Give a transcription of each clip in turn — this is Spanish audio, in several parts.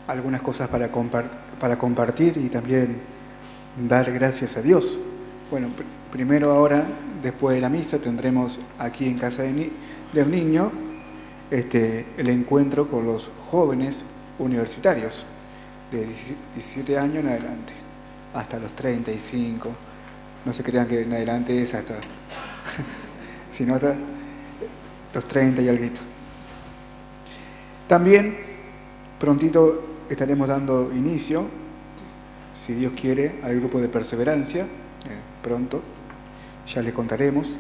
algunas cosas para compartir y también dar gracias a Dios. Bueno, primero ahora, después de la misa, tendremos aquí en Casa del Niño el encuentro con los jóvenes universitarios de 17 años en adelante, hasta los 35. No se crean que en adelante es hasta, sino hasta los 30 y algo. También prontito estaremos dando inicio, si Dios quiere, al grupo de perseverancia, pronto, ya les contaremos.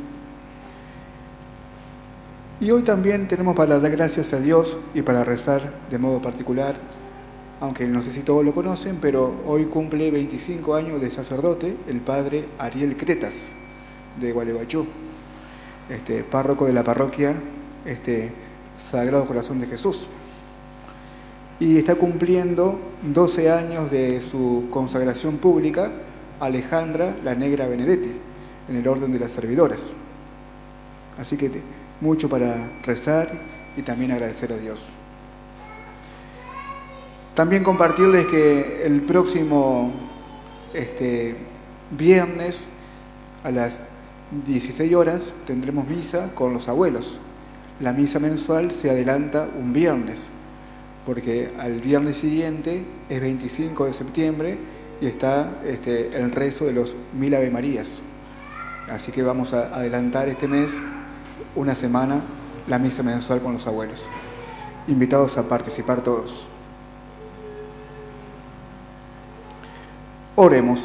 Y hoy también tenemos para dar gracias a Dios y para rezar de modo particular, aunque no sé si todos lo conocen, pero hoy cumple 25 años de sacerdote el padre Ariel Cretas, de Gualeguaychú, párroco de la parroquia Sagrado Corazón de Jesús. Y está cumpliendo 12 años de su consagración pública Alejandra la Negra Benedetti, en el orden de las servidoras. Así que mucho para rezar y también agradecer a Dios. También compartirles que el próximo viernes a las 16 horas tendremos misa con los abuelos. La misa mensual se adelanta un viernes, porque al viernes siguiente es 25 de septiembre y está el rezo de los 1000 Ave Marías. Así que vamos a adelantar este mes, una semana, la misa mensual con los abuelos. Invitados a participar todos. Oremos.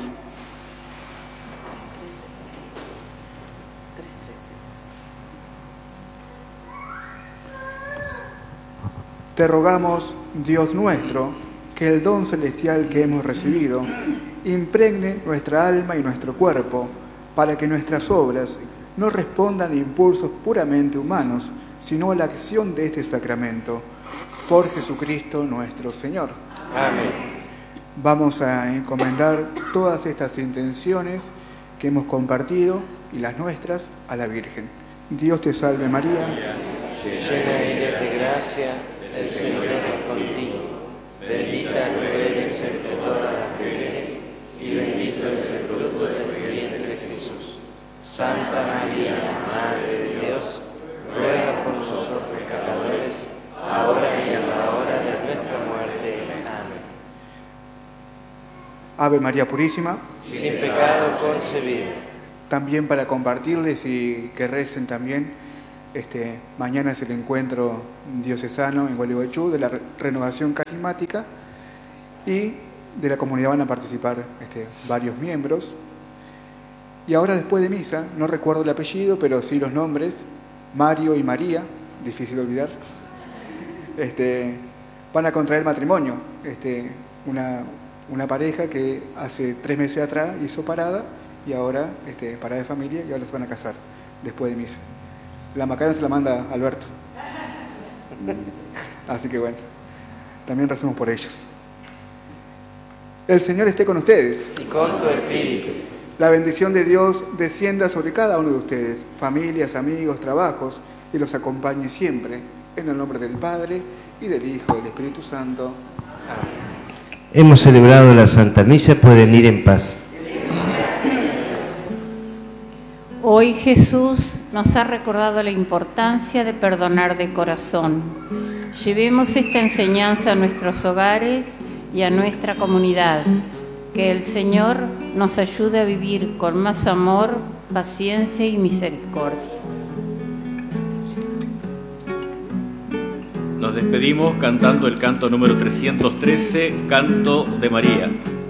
Te rogamos, Dios nuestro, que el don celestial que hemos recibido impregne nuestra alma y nuestro cuerpo, para que nuestras obras no respondan a impulsos puramente humanos, sino a la acción de este sacramento. Por Jesucristo nuestro Señor. Amén. Vamos a encomendar todas estas intenciones que hemos compartido y las nuestras a la Virgen. Dios te salve María. Llena eres de gracia, el Señor es contigo. Bendita tú eres entre todas las mujeres y bendito es el fruto de tu vientre Jesús. Santa María, Madre de Dios, ruega por nosotros pecadores, ahora y en la hora de nuestra muerte. Amén. Ave María Purísima. Sin pecado concebido. También para compartirles y que recen también, mañana es el encuentro diocesano en Gualeguaychú de la renovación carismática, y de la comunidad van a participar varios miembros. Y ahora, después de misa, no recuerdo el apellido, pero sí los nombres, Mario y María, difícil de olvidar, van a contraer matrimonio. Una pareja que hace 3 meses atrás hizo parada, y ahora parada de familia, y ahora se van a casar después de misa. La Macarena se la manda a Alberto. Así que bueno, también recemos por ellos. El Señor esté con ustedes. Y con tu espíritu. La bendición de Dios descienda sobre cada uno de ustedes, familias, amigos, trabajos, y los acompañe siempre. En el nombre del Padre, y del Hijo, y del Espíritu Santo. Amén. Hemos celebrado la Santa Misa, pueden ir en paz. Hoy Jesús nos ha recordado la importancia de perdonar de corazón. Llevemos esta enseñanza a nuestros hogares y a nuestra comunidad. Que el Señor nos ayude a vivir con más amor, paciencia y misericordia. Nos despedimos cantando el canto número 313, Canto de María.